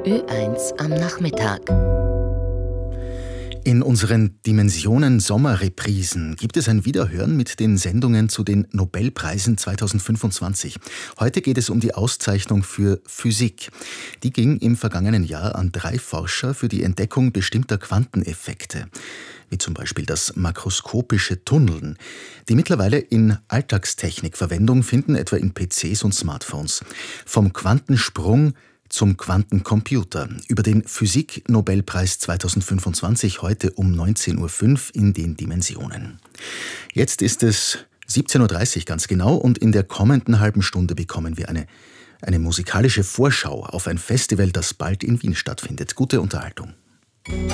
Ö1 am Nachmittag. In unseren Dimensionen-Sommerreprisen gibt es ein Wiederhören mit den Sendungen zu den Nobelpreisen 2025. Heute geht es um die Auszeichnung für Physik. Die ging im vergangenen Jahr an 3 Forscher für die Entdeckung bestimmter Quanteneffekte, wie zum Beispiel das makroskopische Tunneln, die mittlerweile in Alltagstechnik Verwendung finden, etwa in PCs und Smartphones. Vom Quantensprung zum Quantencomputer. Über den Physik-Nobelpreis 2025 heute um 19.05 Uhr in den Dimensionen. Jetzt ist es 17.30 Uhr ganz genau und in der kommenden halben Stunde bekommen wir eine musikalische Vorschau auf ein Festival, das bald in Wien stattfindet. Gute Unterhaltung.